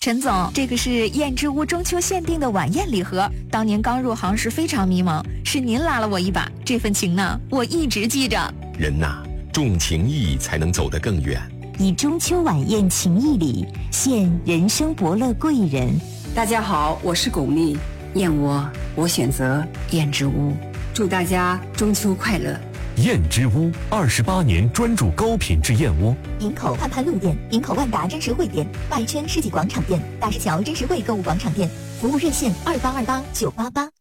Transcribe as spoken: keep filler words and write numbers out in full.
陈总，这个是燕之屋中秋限定的晚宴礼盒，当年刚入行时非常迷茫，是您拉了我一把，这份情呢，我一直记着。 人呐，重情义才能走得更远。 以中秋晚宴情谊礼，献人生伯乐贵人。 大家好，我是巩俐，燕窝我选择燕之屋，祝大家中秋快乐。 燕之屋二十八年专注高品质燕窝。 营口盼盼路店、营口万达真实汇店、外圈世纪广场店、大石桥真实汇购物广场店，服务热线二八二八九八八。